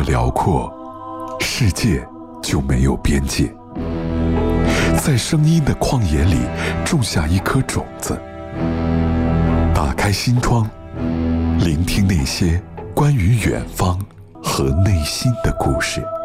辽阔，世界就没有边界。在声音的旷野里种下一颗种子，打开心窗，聆听那些关于远方和内心的故事。